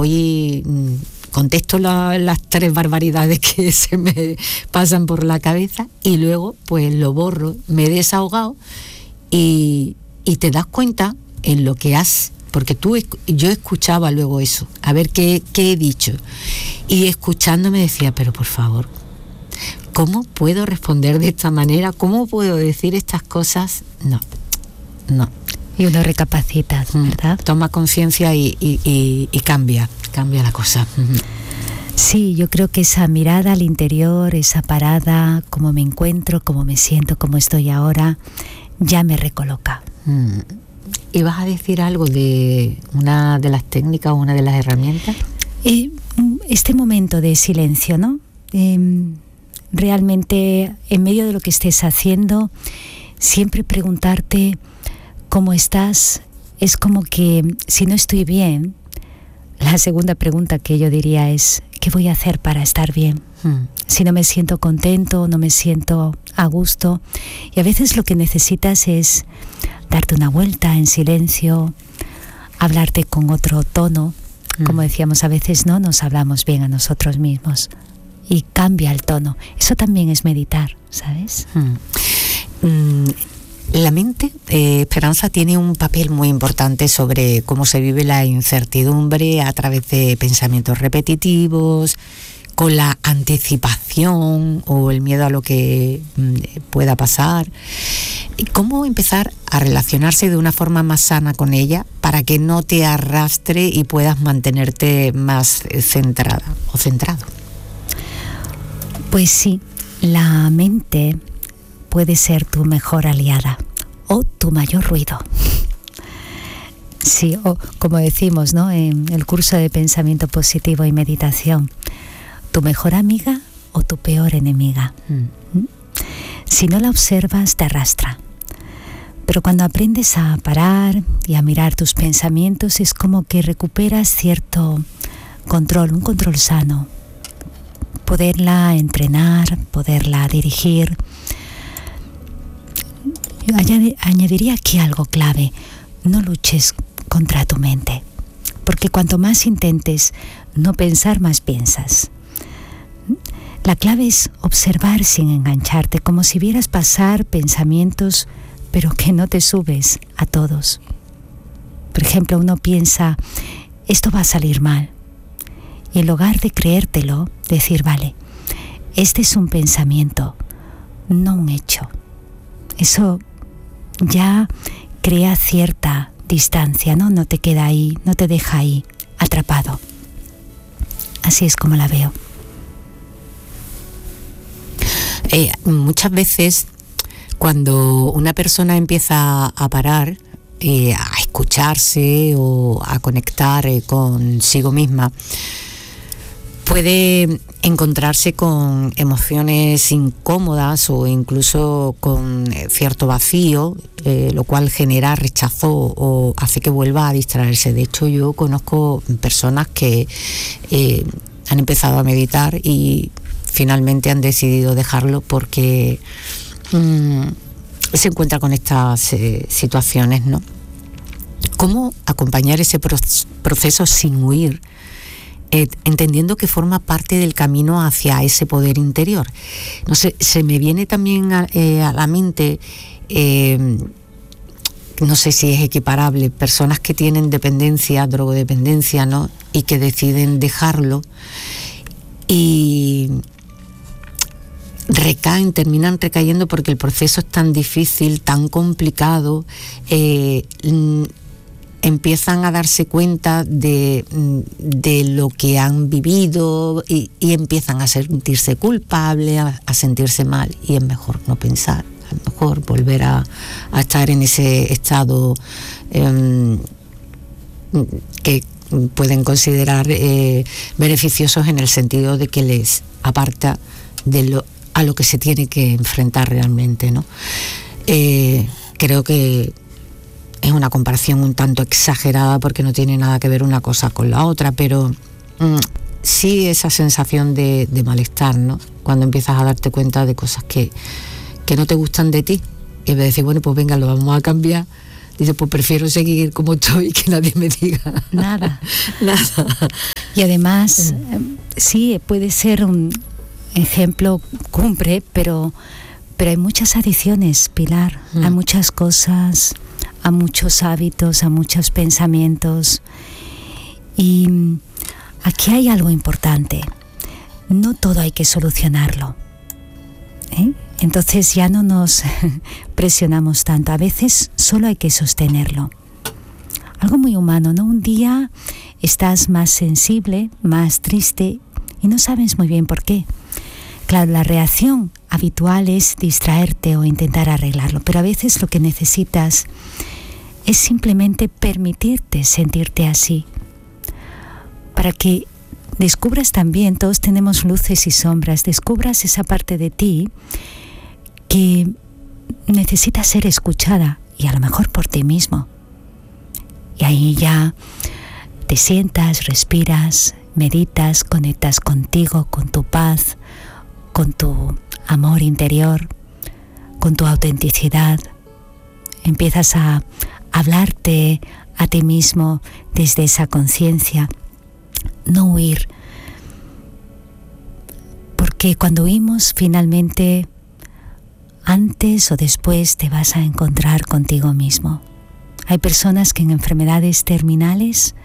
voy... contesto las 3 barbaridades que se me pasan por la cabeza y luego pues lo borro, me he desahogado y te das cuenta en lo que has, porque yo escuchaba luego eso, a ver qué he dicho, y escuchando me decía, pero por favor, ¿cómo puedo responder de esta manera? ¿Cómo puedo decir estas cosas? No. Y uno recapacita, ¿verdad? Toma conciencia y cambia la cosa. Sí, yo creo que esa mirada al interior, esa parada, cómo me encuentro, cómo me siento, cómo estoy ahora, ya me recoloca. ¿Y vas a decir algo de una de las técnicas o una de las herramientas? Este momento de silencio, ¿no? Realmente, en medio de lo que estés haciendo, siempre preguntarte cómo estás, es como que si no estoy bien, la segunda pregunta que yo diría es, ¿qué voy a hacer para estar bien? Si no me siento contento, no me siento a gusto, y a veces lo que necesitas es darte una vuelta en silencio, hablarte con otro tono, como decíamos, a veces no nos hablamos bien a nosotros mismos, y cambia el tono. Eso también es meditar, ¿sabes? La mente, Esperanza, tiene un papel muy importante sobre cómo se vive la incertidumbre a través de pensamientos repetitivos, con la anticipación o el miedo a lo que pueda pasar. ¿Cómo empezar a relacionarse de una forma más sana con ella para que no te arrastre y puedas mantenerte más centrada o centrado? Pues sí, la mente puede ser tu mejor aliada o tu mayor ruido. Sí, o como decimos, ¿no?, en el curso de pensamiento positivo y meditación, tu mejor amiga o tu peor enemiga. Si no la observas, te arrastra. Pero cuando aprendes a parar y a mirar tus pensamientos, es como que recuperas cierto control, un control sano. Poderla entrenar, poderla dirigir. Yo añadiría aquí algo clave: no luches contra tu mente, porque cuanto más intentes no pensar, más piensas. La clave es observar sin engancharte, como si vieras pasar pensamientos, pero que no te subes a todos. Por ejemplo, uno piensa, esto va a salir mal, y en lugar de creértelo, decir, vale, este es un pensamiento, no un hecho. Eso ya crea cierta distancia, ¿no? No te queda ahí, no te deja ahí atrapado. Así es como la veo. Muchas veces cuando una persona empieza a parar, a escucharse o a conectar consigo misma, puede encontrarse con emociones incómodas o incluso con cierto vacío, lo cual genera rechazo o hace que vuelva a distraerse. De hecho, yo conozco personas que han empezado a meditar y finalmente han decidido dejarlo porque se encuentra con estas situaciones, ¿no? ¿Cómo acompañar ese proceso sin huir? Entendiendo que forma parte del camino hacia ese poder interior. No sé, se me viene también a la mente, no sé si es equiparable, personas que tienen dependencia, drogodependencia, ¿no?, y que deciden dejarlo y terminan recayendo porque el proceso es tan difícil, tan complicado, empiezan a darse cuenta de lo que han vivido y empiezan a sentirse culpables, a sentirse mal, y es mejor no pensar, es mejor volver a estar en ese estado que pueden considerar beneficiosos en el sentido de que les aparta a lo que se tiene que enfrentar realmente, ¿no? Creo que es una comparación un tanto exagerada porque no tiene nada que ver una cosa con la otra, pero sí esa sensación de malestar, ¿no?, cuando empiezas a darte cuenta de cosas que no te gustan de ti, y en vez de decir, bueno, pues venga, lo vamos a cambiar, dices, pues prefiero seguir como estoy y que nadie me diga nada. Y además, sí, puede ser un ejemplo cumbre, pero hay muchas adiciones, Pilar, a muchas cosas, a muchos hábitos, a muchos pensamientos. Y aquí hay algo importante. No todo hay que solucionarlo, ¿eh? Entonces ya no nos presionamos tanto. A veces solo hay que sostenerlo. Algo muy humano, ¿no? Un día estás más sensible, más triste y no sabes muy bien por qué. Claro, la reacción habitual es distraerte o intentar arreglarlo, pero a veces lo que necesitas es simplemente permitirte sentirte así, para que descubras también, todos tenemos luces y sombras, descubras esa parte de ti que necesita ser escuchada, y a lo mejor por ti mismo. Y ahí ya te sientas, respiras, meditas, conectas contigo, con tu paz, con tu amor interior, con tu autenticidad. Empiezas a hablarte a ti mismo desde esa conciencia. No huir, porque cuando huimos finalmente, antes o después te vas a encontrar contigo mismo. Hay personas que en enfermedades terminales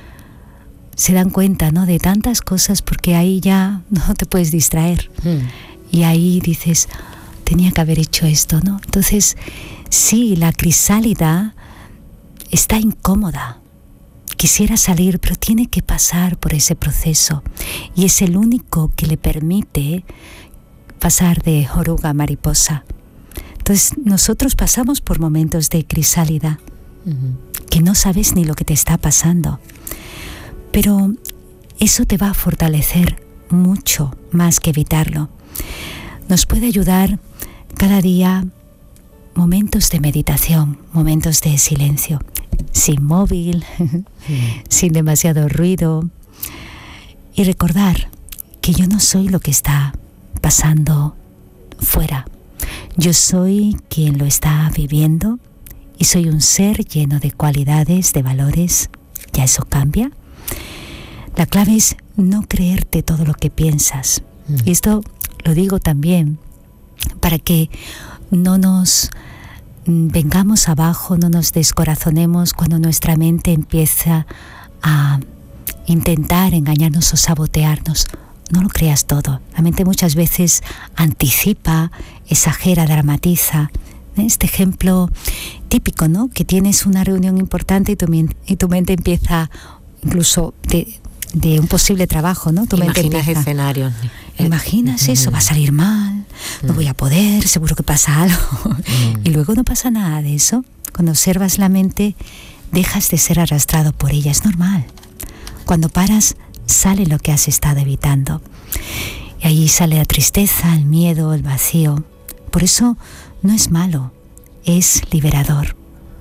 se dan cuenta, ¿no?, de tantas cosas, porque ahí ya no te puedes distraer. Y ahí dices, tenía que haber hecho esto, ¿no? Entonces, sí, la crisálida está incómoda. Quisiera salir, pero tiene que pasar por ese proceso. Y es el único que le permite pasar de oruga a mariposa. Entonces, nosotros pasamos por momentos de crisálida, que no sabes ni lo que te está pasando. Pero eso te va a fortalecer mucho más que evitarlo. Nos puede ayudar cada día momentos de meditación, momentos de silencio, sin móvil, sin demasiado ruido, y recordar que yo no soy lo que está pasando fuera. Yo soy quien lo está viviendo y soy un ser lleno de cualidades, de valores. Ya eso cambia. La clave es no creerte todo lo que piensas. Y esto lo digo también para que no nos vengamos abajo, no nos descorazonemos cuando nuestra mente empieza a intentar engañarnos o sabotearnos. No lo creas todo. La mente muchas veces anticipa, exagera, dramatiza. Este ejemplo típico, ¿no?, que tienes una reunión importante y tu mente empieza, incluso de un posible trabajo, ¿no? Tu mente imaginas empieza, escenarios. Imaginas eso, va a salir mal, no voy a poder, seguro que pasa algo. Y luego no pasa nada de eso. Cuando observas la mente, dejas de ser arrastrado por ella, es normal. Cuando paras, sale lo que has estado evitando. Y ahí sale la tristeza, el miedo, el vacío. Por eso no es malo, es liberador.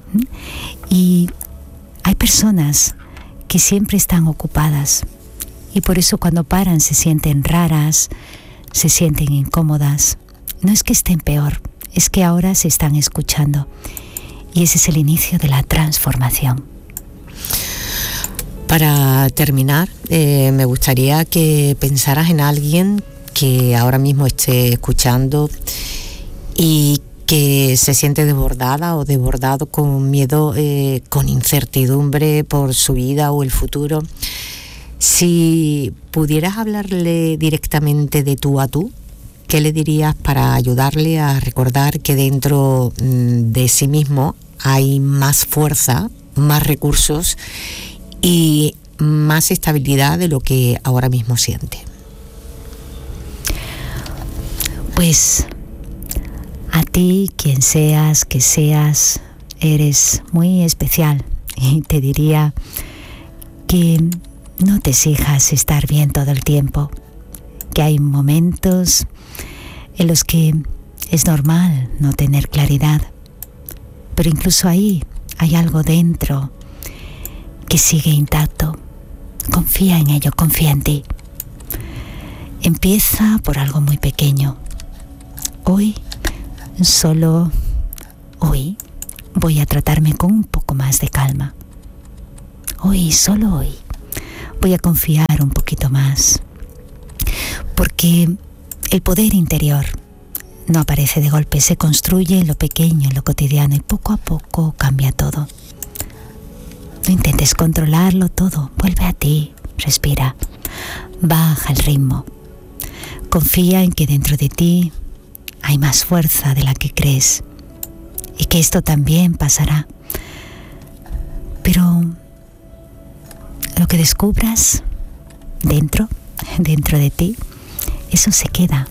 Y hay personas que siempre están ocupadas y por eso cuando paran se sienten raras, se sienten incómodas. No es que estén peor, es que ahora se están escuchando, y ese es el inicio de la transformación. Para terminar, me gustaría que pensaras en alguien que ahora mismo esté escuchando y que se siente desbordada o desbordado con miedo, con incertidumbre por su vida o el futuro. Si pudieras hablarle directamente de tú a tú, ¿qué le dirías para ayudarle a recordar que dentro de sí mismo hay más fuerza, más recursos y más estabilidad de lo que ahora mismo siente? Pues a ti, quien seas, que seas, eres muy especial, y te diría que no te exijas estar bien todo el tiempo, que hay momentos en los que es normal no tener claridad, pero incluso ahí hay algo dentro que sigue intacto. Confía en ello, confía en ti. Empieza por algo muy pequeño. Hoy, solo hoy, voy a tratarme con un poco más de calma. Hoy, solo hoy, voy a confiar un poquito más, porque el poder interior no aparece de golpe, se construye en lo pequeño, en lo cotidiano, y poco a poco cambia todo. No intentes controlarlo todo, vuelve a ti, respira, baja el ritmo. Confía en que dentro de ti hay más fuerza de la que crees y que esto también pasará. Pero lo que descubras dentro de ti, eso se queda.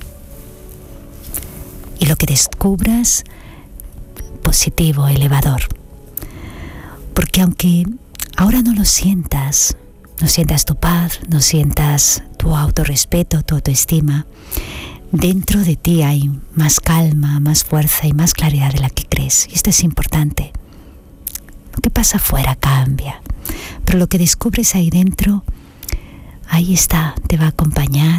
Y lo que descubras, positivo, elevador. Porque aunque ahora no lo sientas, no sientas tu paz, no sientas tu autorrespeto, tu autoestima, dentro de ti hay más calma, más fuerza y más claridad de la que crees. Y esto es importante. Lo que pasa afuera cambia, pero lo que descubres ahí dentro, ahí está, te va a acompañar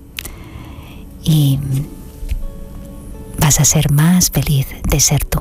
y vas a ser más feliz de ser tú.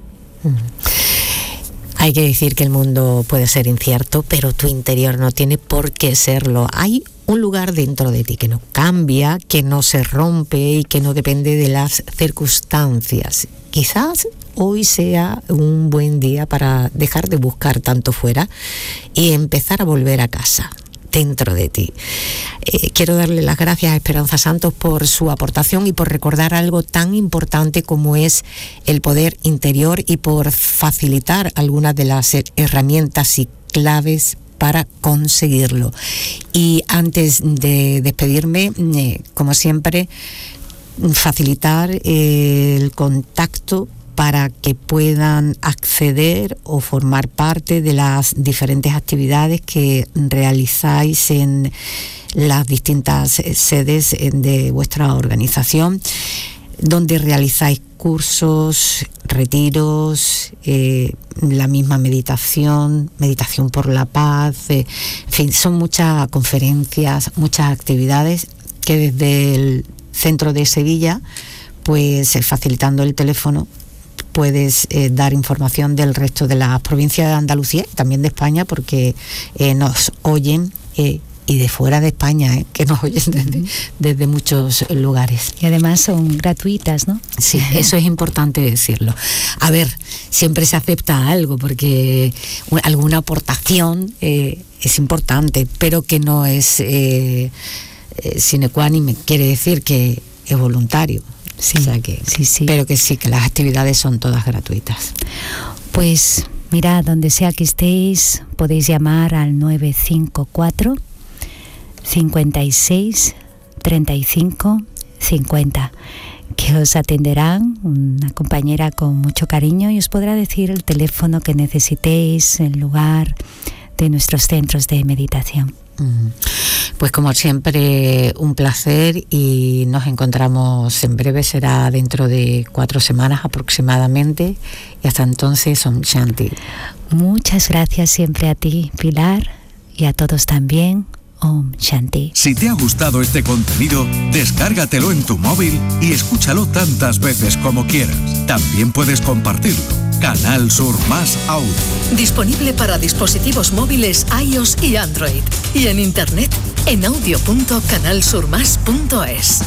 Hay que decir que el mundo puede ser incierto, pero tu interior no tiene por qué serlo. Hay un lugar dentro de ti que no cambia, que no se rompe y que no depende de las circunstancias. Quizás hoy sea un buen día para dejar de buscar tanto fuera y empezar a volver a casa, dentro de ti. Quiero darle las gracias a Esperanza Santos por su aportación y por recordar algo tan importante como es el poder interior y por facilitar algunas de las herramientas y claves para conseguirlo. Y antes de despedirme, como siempre, facilitar el contacto para que puedan acceder o formar parte de las diferentes actividades que realizáis en las distintas sedes de vuestra organización, donde realizáis cursos, retiros, la misma meditación por la paz, en fin, son muchas conferencias, muchas actividades que desde el centro de Sevilla, pues facilitando el teléfono, puedes dar información del resto de las provincias de Andalucía y también de España, porque nos oyen y de fuera de España, que nos oyen desde muchos lugares. Y además son gratuitas, ¿no? Sí, eso es importante decirlo. A ver, siempre se acepta algo, porque alguna aportación es importante, pero que no es sine qua non, quiere decir que es voluntario. Sí, o sea que, sí. Pero que sí, que las actividades son todas gratuitas. Pues mira, donde sea que estéis, podéis llamar al 954 56 35 50, que os atenderán una compañera con mucho cariño y os podrá decir el teléfono que necesitéis, el lugar de nuestros centros de meditación. Pues como siempre, un placer, y nos encontramos en breve, será dentro de 4 semanas aproximadamente, y hasta entonces, Om Shanti. Muchas gracias siempre a ti, Pilar, y a todos también. Om Shanti. Si te ha gustado este contenido, descárgatelo en tu móvil y escúchalo tantas veces como quieras. También puedes compartirlo. Canal Sur Más Audio. Disponible para dispositivos móviles iOS y Android. Y en internet en audio.canalsurmas.es.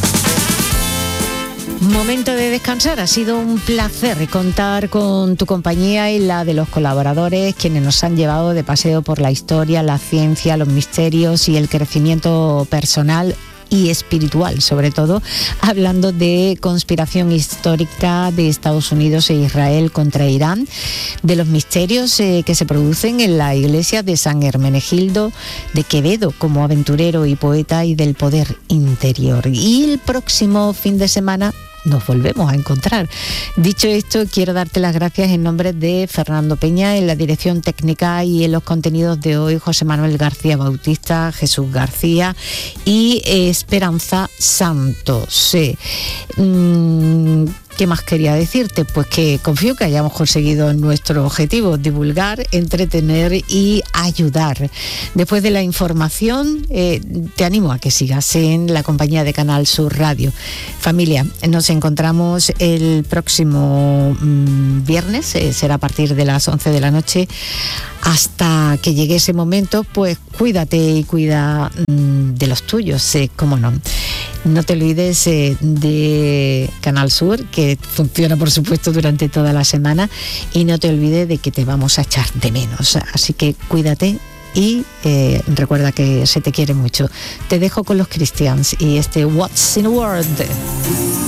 Momento de descansar. Ha sido un placer contar con tu compañía y la de los colaboradores, quienes nos han llevado de paseo por la historia, la ciencia, los misterios y el crecimiento personal y espiritual, sobre todo hablando de conspiración histórica de Estados Unidos e Israel contra Irán, de los misterios que se producen en la iglesia de San Hermenegildo de Quevedo como aventurero y poeta, y del poder interior. Y el próximo fin de semana nos volvemos a encontrar. Dicho esto, quiero darte las gracias en nombre de Fernando Peña en la dirección técnica, y en los contenidos de hoy José Manuel García Bautista, Jesús García y Esperanza Santos. ¿qué más quería decirte? Pues que confío que hayamos conseguido nuestro objetivo, divulgar, entretener y ayudar. Después de la información, te animo a que sigas en la compañía de Canal Sur Radio. Familia, nos encontramos el próximo viernes, será a partir de las 11 de la noche. Hasta que llegue ese momento, pues cuídate y cuida de los tuyos, cómo no. No te olvides de Canal Sur, que funciona por supuesto durante toda la semana, y no te olvides de que te vamos a echar de menos. Así que cuídate y recuerda que se te quiere mucho. Te dejo con los Christians y este What's in a Word.